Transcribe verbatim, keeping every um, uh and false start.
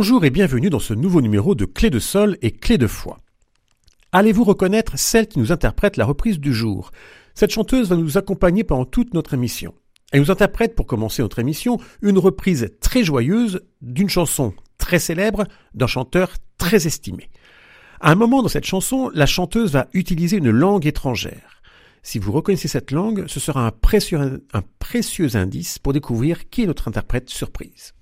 Bonjour et bienvenue dans ce nouveau numéro de Clé de Sol et Clé de Foi. Allez-vous reconnaître celle qui nous interprète la reprise du jour? Cette chanteuse va nous accompagner pendant toute notre émission. Elle nous interprète, pour commencer notre émission, une reprise très joyeuse d'une chanson très célèbre d'un chanteur très estimé. À un moment dans cette chanson, la chanteuse va utiliser une langue étrangère. Si vous reconnaissez cette langue, ce sera un précieux, un précieux indice pour découvrir qui est notre interprète surprise.